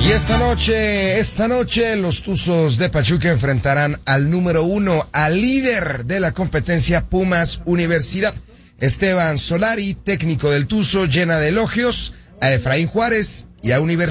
Y esta noche los Tuzos de Pachuca enfrentarán al número 1, al líder de la competencia, Pumas Universidad. Esteban Solari, técnico del Tuzo, llena de elogios a Efraín Juárez y a Universidad.